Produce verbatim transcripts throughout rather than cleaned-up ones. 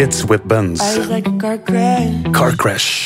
Kids with Buns. Car Crash.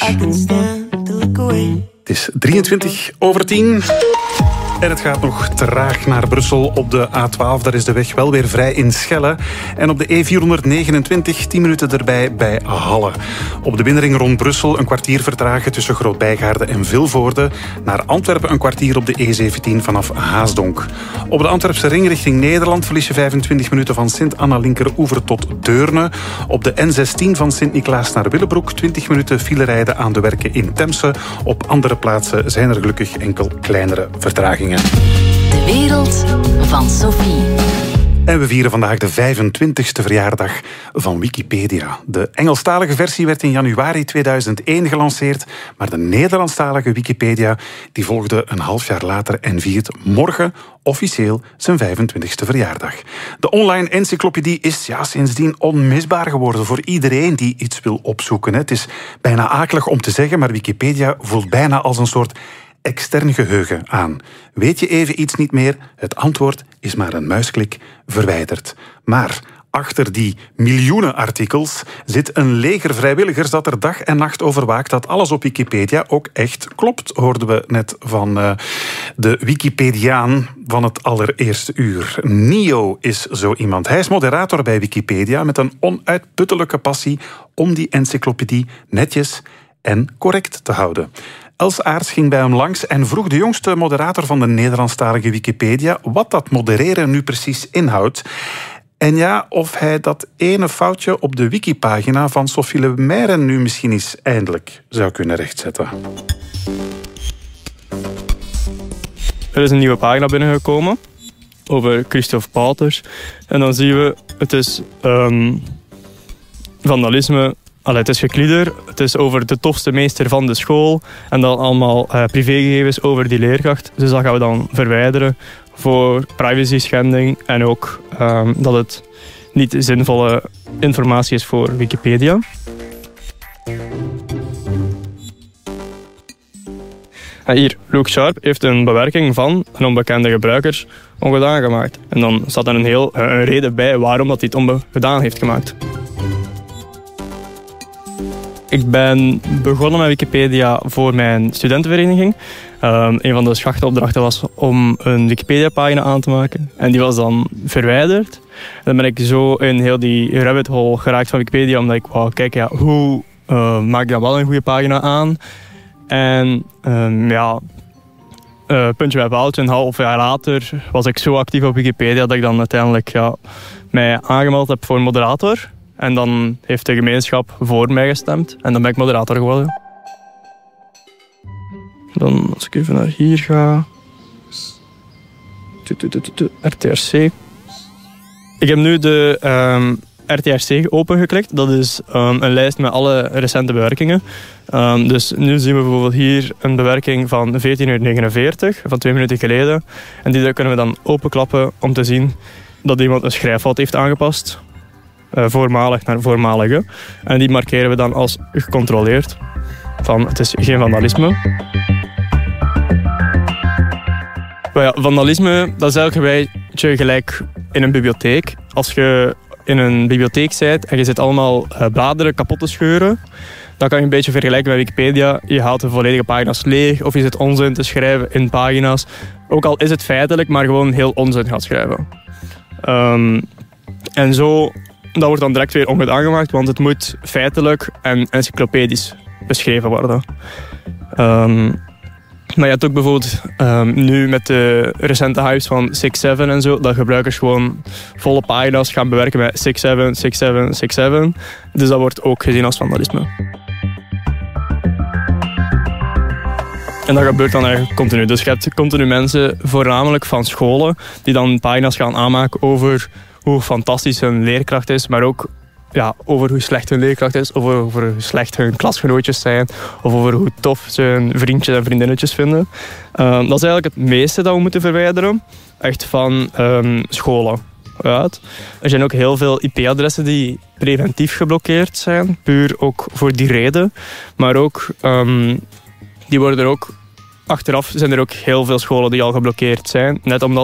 Het is drieëntwintig over tien. En het gaat nog traag naar Brussel op de A twaalf. Daar is de weg wel weer vrij in Schelle. En op de E vierhonderdnegenentwintig, tien minuten erbij bij Halle. Op de binnenring rond Brussel een kwartier vertragen tussen Groot-Bijgaarde en Vilvoorde. Naar Antwerpen een kwartier op de E zeventien vanaf Haasdonk. Op de Antwerpse ring richting Nederland verlies je vijfentwintig minuten van Sint-Anna-Linkeroever tot Deurne. Op de N zestien van Sint-Niklaas naar Willebroek twintig minuten file rijden aan de werken in Temse. Op andere plaatsen zijn er gelukkig enkel kleinere vertragingen. De wereld van Sophie. En we vieren vandaag de vijfentwintigste verjaardag van Wikipedia. De Engelstalige versie werd in januari tweeduizend één gelanceerd, maar de Nederlandstalige Wikipedia die volgde een half jaar later en viert morgen officieel zijn vijfentwintigste verjaardag. De online encyclopedie is ja, sindsdien onmisbaar geworden voor iedereen die iets wil opzoeken. Het is bijna akelig om te zeggen, maar Wikipedia voelt bijna als een soort extern geheugen aan. Weet je even iets niet meer? Het antwoord is maar een muisklik verwijderd. Maar achter die miljoenen artikels zit een leger vrijwilligers dat er dag en nacht over waakt dat alles op Wikipedia ook echt klopt, hoorden we net van uh, de Wikipediaan van het allereerste uur. Nio is zo iemand. Hij is moderator bij Wikipedia met een onuitputtelijke passie om die encyclopedie netjes en correct te houden. Els Aerts ging bij hem langs en vroeg de jongste moderator van de Nederlandstalige Wikipedia wat dat modereren nu precies inhoudt. En ja, of hij dat ene foutje op de wikipagina van Sophie Lemaire nu misschien eens eindelijk zou kunnen rechtzetten. Er is een nieuwe pagina binnengekomen over Christophe Pauters. En dan zien we, het is um, vandalisme. Allee, het is geklieder, het is over de tofste meester van de school en dan allemaal uh, privégegevens over die leerkracht. Dus dat gaan we dan verwijderen voor privacy-schending en ook um, dat het niet zinvolle informatie is voor Wikipedia. En hier, Luke Sharp heeft een bewerking van een onbekende gebruiker ongedaan gemaakt. En dan staat er een, heel, een reden bij waarom dat hij het ongedaan heeft gemaakt. Ik ben begonnen met Wikipedia voor mijn studentenvereniging. Um, een van de schachtopdrachten was om een Wikipedia-pagina aan te maken. En die was dan verwijderd. En dan ben ik zo in heel die rabbit hole geraakt van Wikipedia. Omdat ik wou kijken, ja, hoe uh, maak ik dan wel een goede pagina aan? En um, ja, uh, puntje bij paaltje, een half jaar later was ik zo actief op Wikipedia dat ik dan uiteindelijk ja, mij aangemeld heb voor moderator. En dan heeft de gemeenschap voor mij gestemd. En dan ben ik moderator geworden. Dan als ik even naar hier ga. R T R C. Ik heb nu de um, R T R C opengeklikt. Dat is um, een lijst met alle recente bewerkingen. Um, dus nu zien we bijvoorbeeld hier een bewerking van veertien uur negenenveertig. Van twee minuten geleden. En die kunnen we dan openklappen om te zien dat iemand een schrijffout heeft aangepast. Uh, voormalig naar voormalige. En die markeren we dan als gecontroleerd. Van het is geen vandalisme. Maar ja, vandalisme, dat is eigenlijk een beetje gelijk in een bibliotheek. Als je in een bibliotheek bent en je zit allemaal uh, bladeren kapot te scheuren, dan kan je een beetje vergelijken met Wikipedia. Je haalt de volledige pagina's leeg of je zit onzin te schrijven in pagina's. Ook al is het feitelijk, maar gewoon heel onzin gaat schrijven. Um, en zo... Dat wordt dan direct weer ongedaan gemaakt, want het moet feitelijk en encyclopedisch beschreven worden. Um, maar je hebt ook bijvoorbeeld um, nu met de recente hypes van six seven en zo, dat gebruikers gewoon volle pagina's gaan bewerken met six seven, six seven, six seven. Dus dat wordt ook gezien als vandalisme. En dat gebeurt dan eigenlijk continu. Dus je hebt continu mensen, voornamelijk van scholen, die dan pagina's gaan aanmaken over hoe fantastisch hun leerkracht is, maar ook ja, over hoe slecht hun leerkracht is, of over hoe slecht hun klasgenootjes zijn, of over hoe tof ze hun vriendjes en vriendinnetjes vinden. Um, dat is eigenlijk het meeste dat we moeten verwijderen, echt van um, scholen uit. Er zijn ook heel veel I P-adressen die preventief geblokkeerd zijn, puur ook voor die reden. Maar ook, um, die worden er ook, achteraf zijn er ook heel veel scholen die al geblokkeerd zijn, net omdat